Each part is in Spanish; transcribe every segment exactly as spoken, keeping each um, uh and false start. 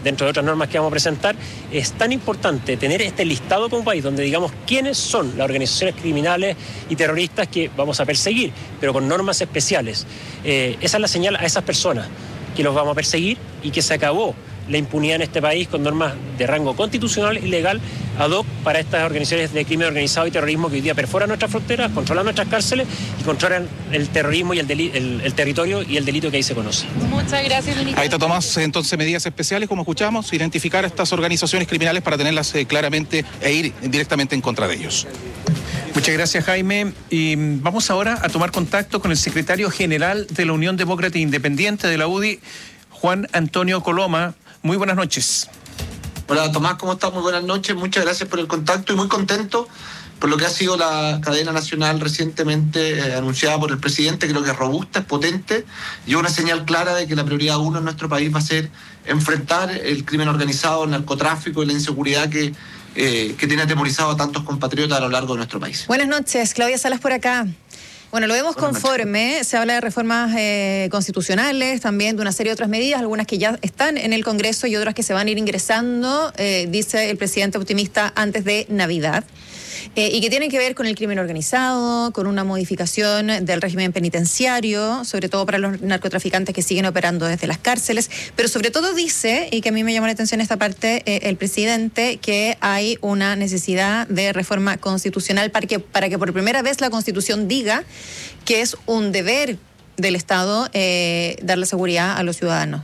dentro de otras normas que vamos a presentar, es tan importante tener este listado como país, donde digamos quiénes son las organizaciones criminales y terroristas que vamos a perseguir, pero con normas especiales. Eh, esa es la señal a esas personas, que los vamos a perseguir y que se acabó la impunidad en este país con normas de rango constitucional y legal ad hoc para estas organizaciones de crimen organizado y terrorismo que hoy día perforan nuestras fronteras, controlan nuestras cárceles y controlan el terrorismo y el, deli- el, el territorio y el delito que ahí se conoce. Muchas gracias, ministro. Ahí está Tomás, entonces medidas especiales, como escuchamos, identificar a estas organizaciones criminales para tenerlas eh, claramente e ir directamente en contra de ellos. Muchas gracias, Jaime. Y vamos ahora a tomar contacto con el secretario general de la Unión Demócrata Independiente de la U D I, Juan Antonio Coloma. Muy buenas noches. Hola Tomás, ¿cómo estás? Muy buenas noches, muchas gracias por el contacto y muy contento por lo que ha sido la cadena nacional recientemente eh, anunciada por el presidente. Creo que es robusta, es potente y una señal clara de que la prioridad uno en nuestro país va a ser enfrentar el crimen organizado, el narcotráfico y la inseguridad que, eh, que tiene atemorizado a tantos compatriotas a lo largo de nuestro país. Buenas noches, Claudia Salas por acá. Bueno, lo vemos conforme, se habla de reformas eh, constitucionales, también de una serie de otras medidas, algunas que ya están en el Congreso y otras que se van a ir ingresando, eh, dice el presidente optimista, antes de Navidad. Eh, y que tienen que ver con el crimen organizado, con una modificación del régimen penitenciario, sobre todo para los narcotraficantes que siguen operando desde las cárceles, pero sobre todo dice, y que a mí me llamó la atención esta parte, eh, el presidente, que hay una necesidad de reforma constitucional para que, para que por primera vez la Constitución diga que es un deber del Estado eh, darle seguridad a los ciudadanos.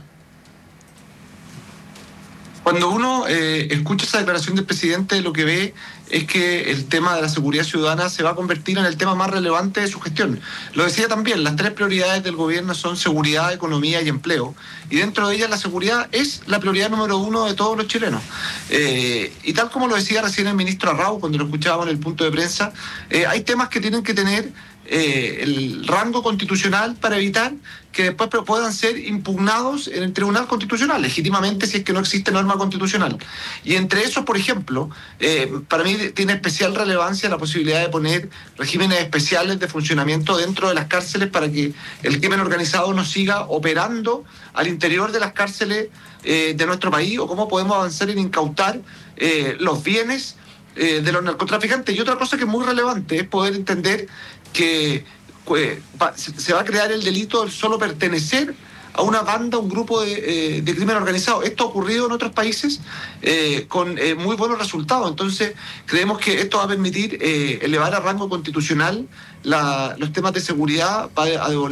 Cuando uno eh, escucha esa declaración del presidente, lo que ve es que el tema de la seguridad ciudadana se va a convertir en el tema más relevante de su gestión. Lo decía también, las tres prioridades del gobierno son seguridad, economía y empleo. Y dentro de ellas la seguridad es la prioridad número uno de todos los chilenos. Eh, y tal como lo decía recién el ministro Arrau, cuando lo escuchábamos en el punto de prensa, eh, hay temas que tienen que tener Eh, el rango constitucional para evitar que después puedan ser impugnados en el Tribunal Constitucional, legítimamente, si es que no existe norma constitucional. Y entre esos, por ejemplo, eh, para mí tiene especial relevancia la posibilidad de poner regímenes especiales de funcionamiento dentro de las cárceles para que el crimen organizado no siga operando al interior de las cárceles eh, de nuestro país, o cómo podemos avanzar en incautar eh, los bienes eh, de los narcotraficantes. Y otra cosa que es muy relevante es poder entender que eh, va, se va a crear el delito del solo pertenecer a una banda, un grupo de, eh, de crimen organizado. Esto ha ocurrido en otros países eh, con eh, muy buenos resultados. Entonces, creemos que esto va a permitir eh, elevar a rango constitucional la, los temas de seguridad, va a devolver